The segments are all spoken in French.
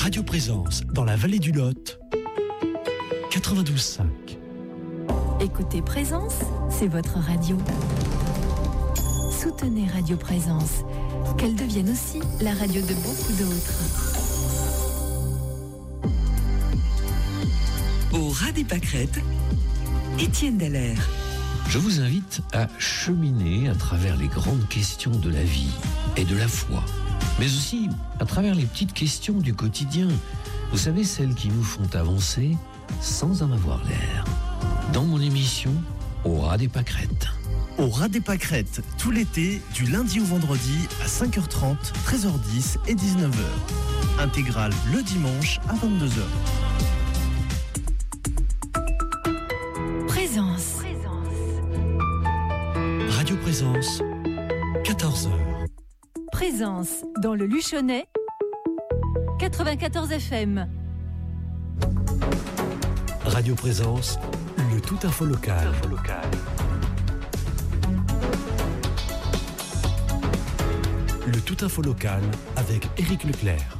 Radio Présence dans la vallée du Lot, 92.5. Écoutez Présence, c'est votre radio. Soutenez Radio Présence, qu'elle devienne aussi la radio de beaucoup d'autres. Au ras des pâquerettes, Étienne Dallaire. Je vous invite à cheminer à travers les grandes questions de la vie et de la foi, mais aussi à travers les petites questions du quotidien. Vous savez, celles qui nous font avancer sans en avoir l'air. Dans mon émission, Au ras des pâquerettes. Au ras des pâquerettes, tout l'été, du lundi au vendredi à 5h30, 13h10 et 19h. Intégrale le dimanche à 22h. Présence. Radio Présence, 14h. Présence dans le Luchonnais, 94 FM. Radio Présence, le tout info local. Le tout info local avec Éric Leclerc.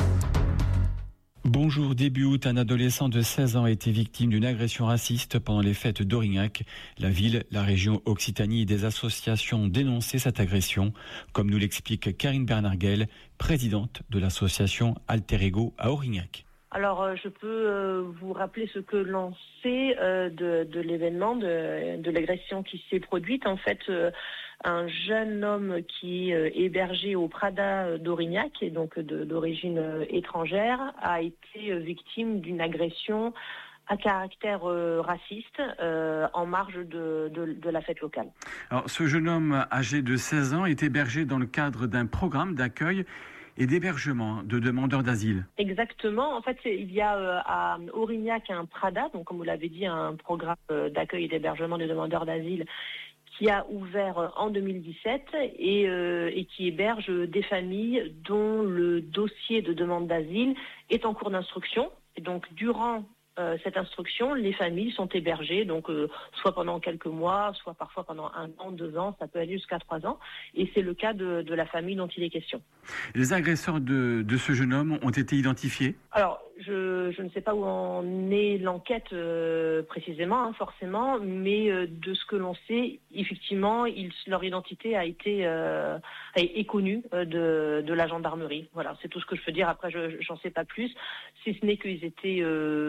Bonjour, début août, un adolescent de 16 ans a été victime d'une agression raciste pendant les fêtes d'Aurignac. La ville, la région Occitanie et des associations ont dénoncé cette agression, comme nous l'explique Karine Bernarguel, présidente de l'association Alter Ego à Aurignac. Alors, je peux vous rappeler ce que l'on sait de l'événement, de l'agression qui s'est produite. En fait, un jeune homme qui est hébergé au Prada d'Aurignac, et donc d'origine étrangère, a été victime d'une agression à caractère raciste en marge de la fête locale. Alors, ce jeune homme âgé de 16 ans est hébergé dans le cadre d'un programme d'accueil et d'hébergement de demandeurs d'asile. Exactement. En fait, il y a à Aurignac un Prada, donc comme vous l'avez dit, un programme d'accueil et d'hébergement de demandeurs d'asile qui a ouvert en 2017 et qui héberge des familles dont le dossier de demande d'asile est en cours d'instruction. Et donc, durant cette instruction, les familles sont hébergées, donc soit pendant quelques mois, soit parfois pendant 1 an, 2 ans, ça peut aller jusqu'à 3 ans. Et c'est le cas de la famille dont il est question. Les agresseurs de ce jeune homme ont été identifiés ? Alors, je ne sais pas où en est l'enquête précisément, forcément, mais de ce que l'on sait, effectivement, leur identité est connue de la gendarmerie. Voilà, c'est tout ce que je peux dire. Après, j'en sais pas plus, si ce n'est qu'ils étaient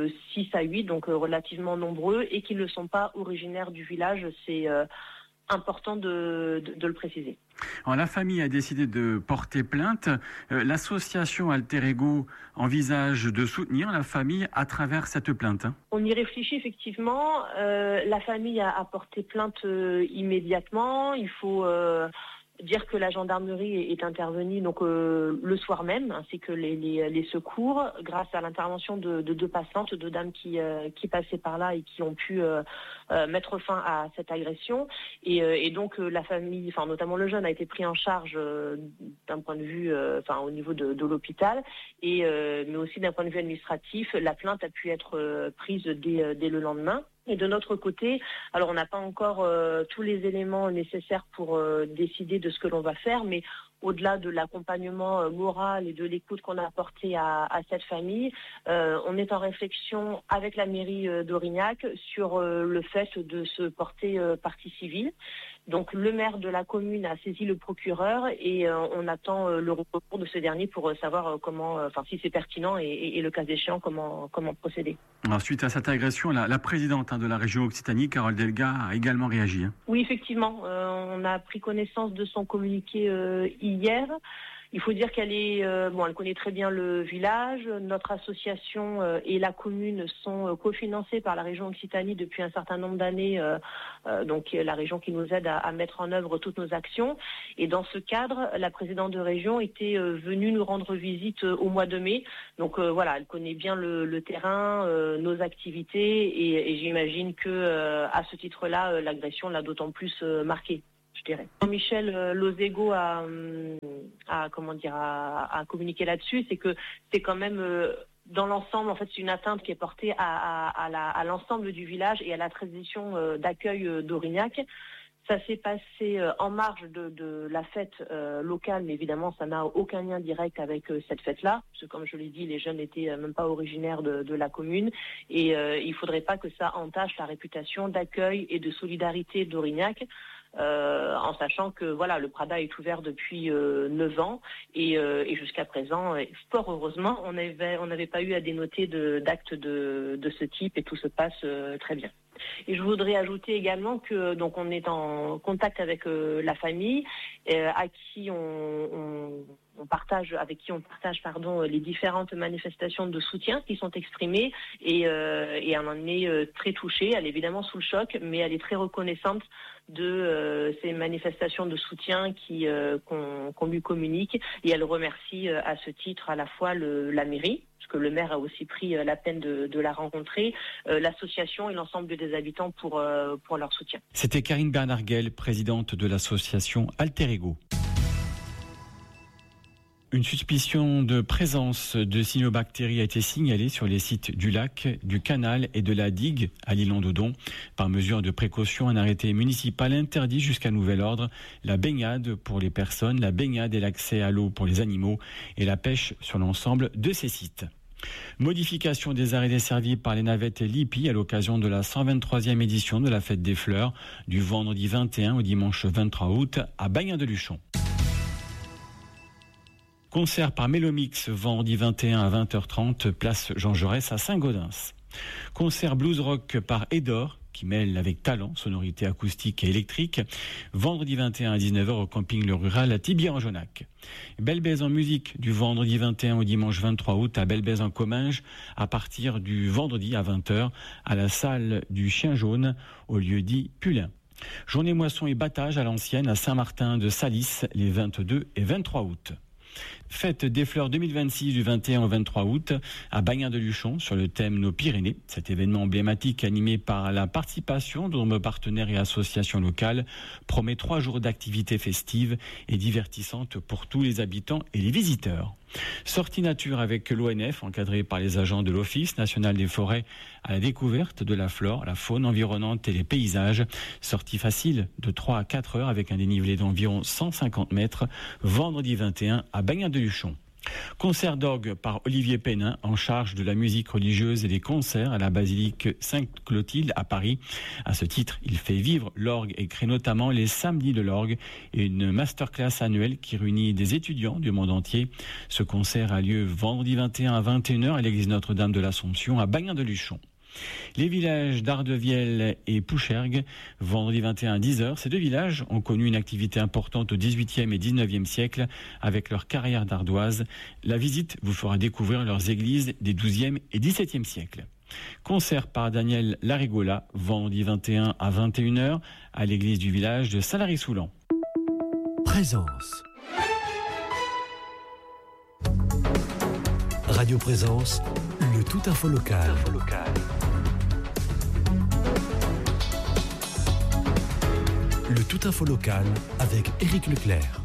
6 à 8, donc relativement nombreux, et qu'ils ne sont pas originaires du village. C'est important de le préciser. Alors, la famille a décidé de porter plainte. L'association Alter Ego envisage de soutenir la famille à travers cette plainte. On y réfléchit effectivement. La famille a porté plainte immédiatement. Il faut dire que la gendarmerie est intervenue donc le soir même, ainsi que les secours, grâce à l'intervention de 2 passantes, 2 dames qui passaient par là et qui ont pu mettre fin à cette agression. Et donc la famille, enfin notamment le jeune, a été pris en charge d'un point de vue, au niveau de l'hôpital, mais aussi d'un point de vue administratif, la plainte a pu être prise dès le lendemain. Et de notre côté, alors on n'a pas encore tous les éléments nécessaires pour décider de ce que l'on va faire, mais au-delà de l'accompagnement moral et de l'écoute qu'on a apporté à cette famille, on est en réflexion avec la mairie d'Aurignac sur le fait de se porter partie civile. Donc le maire de la commune a saisi le procureur et on attend le recours de ce dernier pour savoir si c'est pertinent et le cas échéant, comment procéder. Alors, suite à cette agression, la présidente de la région Occitanie, Carole Delga, a également réagi. Oui, effectivement. On a pris connaissance de son communiqué hier. Il faut dire qu'elle elle connaît très bien le village. Notre association et la commune sont cofinancées par la région Occitanie depuis un certain nombre d'années, donc la région qui nous aide à mettre en œuvre toutes nos actions. Et dans ce cadre, la présidente de région était venue nous rendre visite au mois de mai. Donc elle connaît bien le terrain, nos activités, et j'imagine que à ce titre-là, l'agression l'a d'autant plus marquée, je dirais. Jean-Michel Lozego a communiqué là-dessus, c'est que c'est quand même dans l'ensemble, en fait, c'est une atteinte qui est portée à l'ensemble du village et à la tradition d'accueil d'Aurignac. Ça s'est passé en marge de la fête locale, mais évidemment, ça n'a aucun lien direct avec cette fête-là, parce que comme je l'ai dit, les jeunes n'étaient même pas originaires de la commune, et il ne faudrait pas que ça entache la réputation d'accueil et de solidarité d'Aurignac, en sachant que voilà, le Prada est ouvert depuis 9 ans, et jusqu'à présent, fort heureusement, on n'avait pas eu à dénoter d'actes de ce type, et tout se passe très bien. Et je voudrais ajouter également que donc on est en contact avec la famille, avec qui on partage les différentes manifestations de soutien qui sont exprimées, et elle en est très touchée. Elle est évidemment sous le choc, mais elle est très reconnaissante de ces manifestations de soutien qu'on lui communique, et elle remercie à ce titre à la fois la mairie, parce que le maire a aussi pris la peine de la rencontrer, l'association et l'ensemble des habitants pour leur soutien. C'était Karine Bernard-Guel, présidente de l'association Alter Ego. Une suspicion de présence de cyanobactéries a été signalée sur les sites du lac, du canal et de la digue à l'Île-en-Dodon. Par mesure de précaution, un arrêté municipal interdit jusqu'à nouvel ordre la baignade pour les personnes, la baignade et l'accès à l'eau pour les animaux et la pêche sur l'ensemble de ces sites. Modification des arrêts desservis par les navettes Lipi à l'occasion de la 123e édition de la Fête des Fleurs du vendredi 21 au dimanche 23 août à Bagnin-de-Luchon. Concert par Mélomix vendredi 21 à 20h30, place Jean Jaurès à Saint-Gaudens. Concert blues rock par Edor, qui mêle avec talent, sonorité acoustique et électrique, vendredi 21 à 19h au camping Le Rural à Thibier-en-Jonac. Belle Baise en musique du vendredi 21 au dimanche 23 août à Belle Baise en Comminges à partir du vendredi à 20h à la salle du Chien Jaune au lieu dit Pulin. Journée moisson et battage à l'ancienne à Saint-Martin de Salis les 22 et 23 août. Fête des fleurs 2026 du 21 au 23 août à Bagnin-de-Luchon sur le thème Nos Pyrénées. Cet événement emblématique animé par la participation de nombreux partenaires et associations locales promet 3 jours d'activités festives et divertissantes pour tous les habitants et les visiteurs. Sortie nature avec l'ONF encadrée par les agents de l'Office national des forêts à la découverte de la flore, la faune environnante et les paysages. Sortie facile de 3 à 4 heures avec un dénivelé d'environ 150 mètres vendredi 21 à Bagnin-de-Luchon. Concert d'orgue par Olivier Pénin en charge de la musique religieuse et des concerts à la basilique Sainte-Clotilde à Paris. À ce titre, il fait vivre l'orgue et crée notamment les samedis de l'orgue et une masterclass annuelle qui réunit des étudiants du monde entier. Ce concert a lieu vendredi 21 à 21h à l'église Notre-Dame de l'Assomption à Bagnin-de-Luchon. Les villages d'Ardevielle et Pouchergue, vendredi 21 à 10h, ces deux villages ont connu une activité importante au XVIIIe et XIXe siècle avec leur carrière d'ardoise. La visite vous fera découvrir leurs églises des XIIe et XVIIe siècles. Concert par Daniel Larigola, vendredi 21 à 21h à l'église du village de Salary-Soulan. Présence. Radio Présence, le tout info local. Le tout info local avec Éric Leclerc.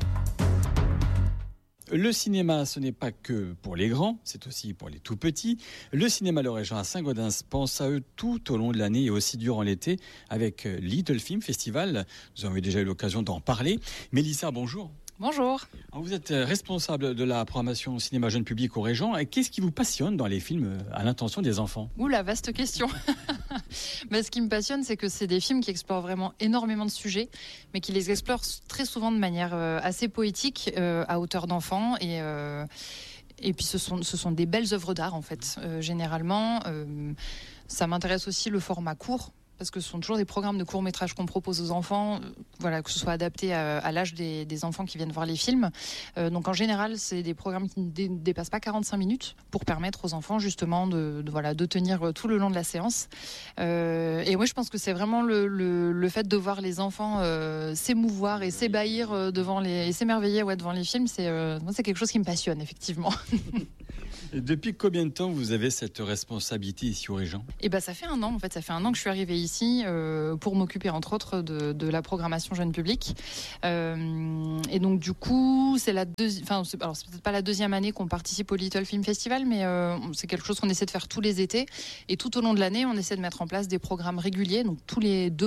Le cinéma, ce n'est pas que pour les grands, c'est aussi pour les tout petits. Le cinéma Le Régent à Saint-Gaudens pense à eux tout au long de l'année et aussi durant l'été avec Little Film Festival. Nous avons déjà eu l'occasion d'en parler. Mélissa, bonjour. Bonjour. Alors vous êtes responsable de la programmation cinéma jeune public au Régent. Qu'est-ce qui vous passionne dans les films à l'intention des enfants ? Ouh, la vaste question. Ce qui me passionne, c'est que c'est des films qui explorent vraiment énormément de sujets, mais qui les explorent très souvent de manière assez poétique, à hauteur d'enfant. Et puis ce sont des belles œuvres d'art, en fait, généralement. Ça m'intéresse aussi le format court, parce que ce sont toujours des programmes de courts-métrages qu'on propose aux enfants, que ce soit adapté à l'âge des enfants qui viennent voir les films. Donc en général, c'est des programmes qui ne dépassent pas 45 minutes pour permettre aux enfants justement de tenir tout le long de la séance. Et oui, je pense que c'est vraiment le fait de voir les enfants s'émouvoir et s'ébahir et s'émerveiller devant les films, c'est quelque chose qui me passionne, effectivement. Et depuis combien de temps vous avez cette responsabilité ici au Régent ? Ça fait un an, en fait. Ça fait un an que je suis arrivée ici pour m'occuper, entre autres, de la programmation jeune public. Et donc, du coup, c'est peut-être pas la deuxième année qu'on participe au Little Film Festival, mais c'est quelque chose qu'on essaie de faire tous les étés. Et tout au long de l'année, on essaie de mettre en place des programmes réguliers, donc tous les 2 mois.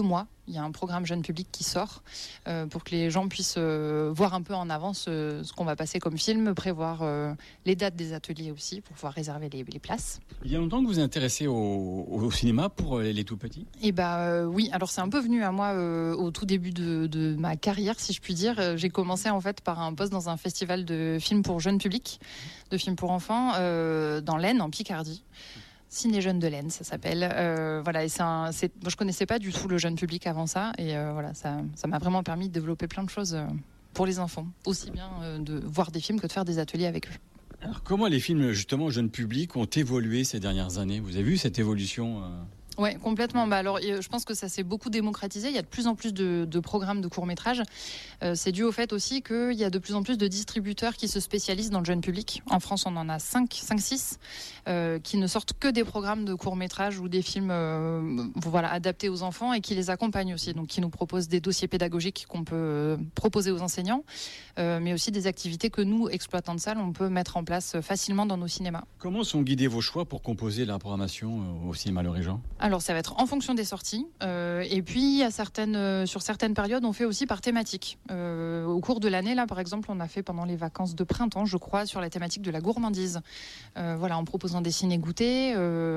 Il y a un programme jeune public qui sort pour que les gens puissent voir un peu en avance ce qu'on va passer comme film, prévoir les dates des ateliers aussi pour pouvoir réserver les places. Il y a longtemps que vous vous intéressez au cinéma pour les tout petits ? Et oui, alors c'est un peu venu à moi au tout début de ma carrière, si je puis dire. J'ai commencé en fait par un poste dans un festival de films pour jeunes publics, de films pour enfants, dans l'Aisne, en Picardie. Ciné Jeunes de l'Aisne, ça s'appelle. Voilà, et moi, je connaissais pas du tout le jeune public avant ça, et voilà, ça m'a vraiment permis de développer plein de choses pour les enfants, aussi bien de voir des films que de faire des ateliers avec eux. Alors, comment les films justement jeunes publics ont évolué ces dernières années ? Vous avez vu cette évolution Oui, complètement. Alors, je pense que ça s'est beaucoup démocratisé. Il y a de plus en plus de programmes de courts-métrages. C'est dû au fait aussi qu'il y a de plus en plus de distributeurs qui se spécialisent dans le jeune public. En France, on en a 5-6 qui ne sortent que des programmes de courts-métrages ou des films adaptés aux enfants et qui les accompagnent aussi. Donc, qui nous proposent des dossiers pédagogiques qu'on peut proposer aux enseignants, mais aussi des activités que nous, exploitants de salles, on peut mettre en place facilement dans nos cinémas. Comment sont guidés vos choix pour composer la programmation au cinéma Le Régent ? Alors, ça va être en fonction des sorties. Et puis, sur certaines périodes, on fait aussi par thématique. Au cours de l'année, là, par exemple, on a fait pendant les vacances de printemps, je crois, sur la thématique de la gourmandise. En proposant des ciné-goûters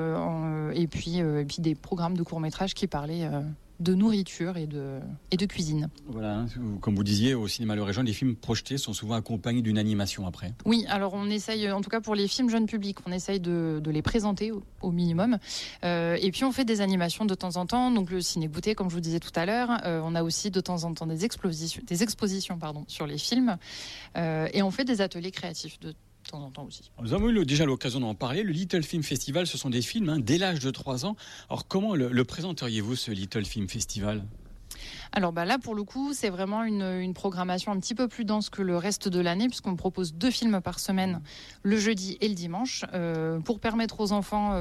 et puis des programmes de courts-métrages qui parlaient de nourriture et de cuisine. Voilà, comme vous disiez, au cinéma Le Régent, les films projetés sont souvent accompagnés d'une animation après. Oui, alors on essaye, en tout cas pour les films jeunes publics, on essaye de les présenter au minimum. Et puis on fait des animations de temps en temps, donc le ciné-goûter, comme je vous disais tout à l'heure. On a aussi de temps en temps des expositions sur les films. Et on fait des ateliers créatifs de temps en temps aussi. Nous avons eu déjà l'occasion d'en parler. Le Little Film Festival, ce sont des films dès l'âge de 3 ans. Alors comment le présenteriez-vous, ce Little Film Festival ? Alors là, pour le coup, c'est vraiment une programmation un petit peu plus dense que le reste de l'année, puisqu'on propose 2 films par semaine, le jeudi et le dimanche, pour permettre aux enfants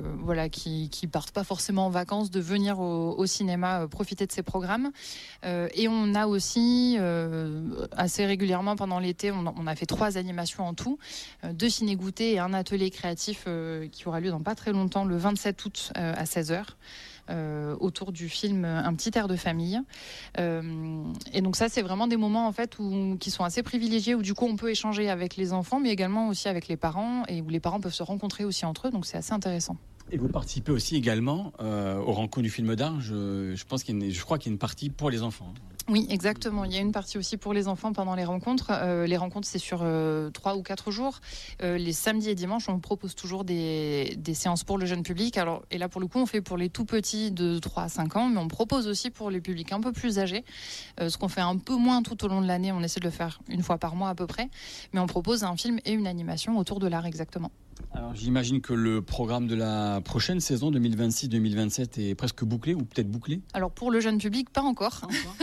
qui partent pas forcément en vacances de venir au cinéma profiter de ces programmes. Et on a aussi, assez régulièrement pendant l'été, on a fait 3 animations en tout, 2 ciné-goûters et un atelier créatif qui aura lieu dans pas très longtemps, le 27 août à 16h. Autour du film Un petit air de famille. Et donc ça, c'est vraiment des moments en fait qui sont assez privilégiés, où du coup on peut échanger avec les enfants, mais également aussi avec les parents, et où les parents peuvent se rencontrer aussi entre eux. Donc c'est assez intéressant. Et vous participez aussi également aux rencontres du film d'art. Je crois qu'il y a une partie pour les enfants. Oui, exactement. Il y a une partie aussi pour les enfants pendant les rencontres. Les rencontres, c'est sur 3 ou 4 jours. Les samedis et dimanches, on propose toujours des séances pour le jeune public. Et là, pour le coup, on fait pour les tout petits de 3 à 5 ans, mais on propose aussi pour les publics un peu plus âgés. Ce qu'on fait un peu moins tout au long de l'année. On essaie de le faire une fois par mois à peu près. Mais on propose un film et une animation autour de l'art, exactement. Alors, j'imagine que le programme de la prochaine saison 2026-2027 est presque bouclé, ou peut-être bouclé ? Alors pour le jeune public, pas encore.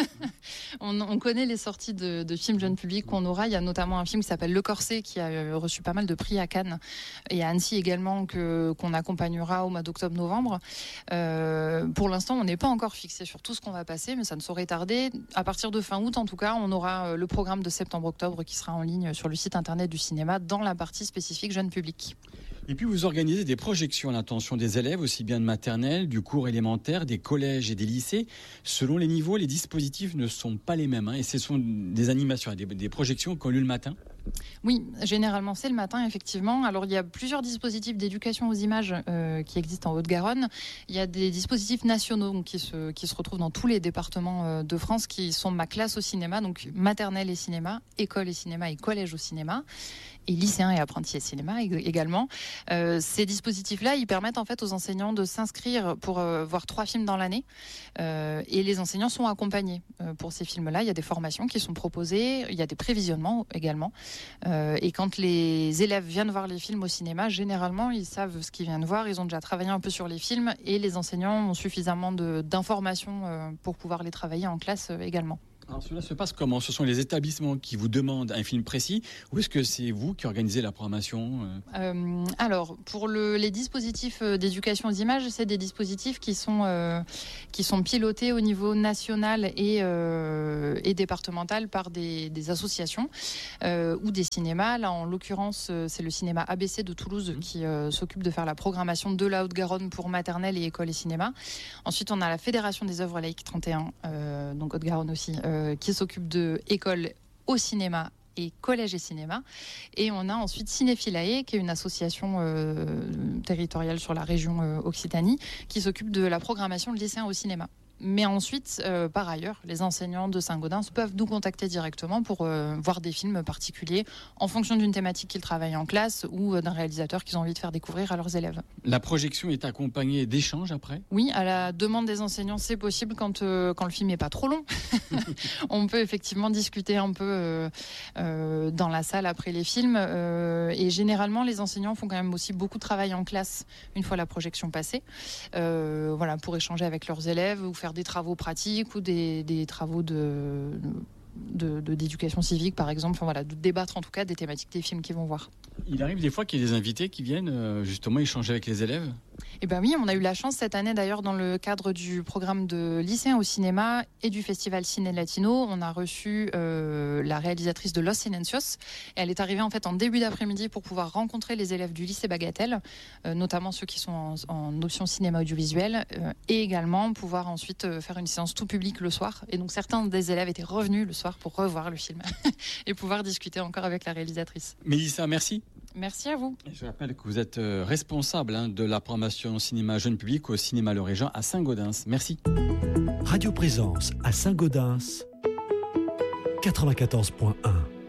On connaît les sorties de films jeune public qu'on aura. Il y a notamment un film qui s'appelle Le Corset, qui a reçu pas mal de prix à Cannes et à Annecy également, qu'on accompagnera au mois d'octobre-novembre. Pour l'instant, on n'est pas encore fixé sur tout ce qu'on va passer, mais ça ne saurait tarder. À partir de fin août, en tout cas, on aura le programme de septembre-octobre qui sera en ligne sur le site internet du cinéma dans la partie spécifique jeune public. Et puis vous organisez des projections à l'intention des élèves, aussi bien de maternelle, du cours élémentaire, des collèges et des lycées. Selon les niveaux, les dispositifs ne sont pas les mêmes. Et ce sont des animations, des projections qui ont lieu le matin. Oui, généralement c'est le matin, effectivement. Alors il y a plusieurs dispositifs d'éducation aux images qui existent en Haute-Garonne. Il y a des dispositifs nationaux donc, qui se retrouvent dans tous les départements de France, qui sont ma classe au cinéma, donc maternelle et cinéma, école et cinéma et collège au cinéma, et lycéens et apprentis et cinéma également. Ces dispositifs-là, ils permettent en fait aux enseignants de s'inscrire pour voir 3 films dans l'année, et les enseignants sont accompagnés pour ces films-là. Il y a des formations qui sont proposées, il y a des prévisionnements également. Et quand les élèves viennent voir les films au cinéma, généralement, ils savent ce qu'ils viennent voir, ils ont déjà travaillé un peu sur les films, et les enseignants ont suffisamment d'informations pour pouvoir les travailler en classe également. Alors cela se passe comment? Ce sont les établissements qui vous demandent un film précis ou est-ce que c'est vous qui organisez la programmation? Alors, pour les dispositifs d'éducation aux images, c'est des dispositifs qui sont pilotés au niveau national et départemental par des associations ou des cinémas. Là, en l'occurrence, c'est le cinéma ABC de Toulouse qui s'occupe de faire la programmation de la Haute-Garonne pour maternelle et école et cinéma. Ensuite, on a la Fédération des œuvres laïques 31, donc Haute-Garonne aussi, qui s'occupe de école au cinéma et collège et cinéma. Et on a ensuite Cinéphilae, qui est une association territoriale sur la région Occitanie, qui s'occupe de la programmation de lycéens au cinéma. Mais ensuite, par ailleurs, les enseignants de Saint-Gaudens peuvent nous contacter directement pour voir des films particuliers en fonction d'une thématique qu'ils travaillent en classe ou d'un réalisateur qu'ils ont envie de faire découvrir à leurs élèves. La projection est accompagnée d'échanges après? Oui, à la demande des enseignants, c'est possible quand le film n'est pas trop long. On peut effectivement discuter un peu dans la salle après les films. Et généralement, les enseignants font quand même aussi beaucoup de travail en classe une fois la projection passée. Voilà, pour échanger avec leurs élèves ou faire des travaux pratiques ou des travaux d'éducation civique, par exemple. Enfin, voilà, de débattre en tout cas des thématiques des films qu'ils vont voir. Il arrive des fois qu'il y ait des invités qui viennent justement échanger avec les élèves? Eh bien oui, on a eu la chance cette année d'ailleurs dans le cadre du programme de lycéens au cinéma et du festival Ciné Latino. On a reçu la réalisatrice de Los Silencios. Et elle est arrivée en fait en début d'après-midi pour pouvoir rencontrer les élèves du lycée Bagatelle, notamment ceux qui sont en option cinéma audiovisuel, et également pouvoir ensuite faire une séance tout public le soir. Et donc certains des élèves étaient revenus le soir pour revoir le film et pouvoir discuter encore avec la réalisatrice. Mélissa, merci. Merci à vous. Je rappelle que vous êtes responsable de la programmation cinéma jeune public au cinéma Le Régent à Saint-Gaudens. Merci. Radio Présence à Saint-Gaudens 94.1.